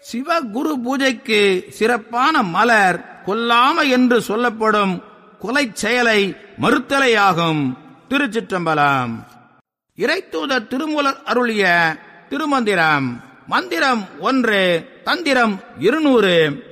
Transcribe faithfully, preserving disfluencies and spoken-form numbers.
சிவகுரு பூஜைக்கு சிறப்பான மலர் கொல்லாமை என்று சொல்லப்படும் கொலை செயலை மறுத்தலையாகும். திருச்சிற்றம்பலம். இறைத்தூதர் திருமூலர் அருளிய திருமந்திரம். மந்திரம் ஒன்று, தந்திரம் இருநூறு.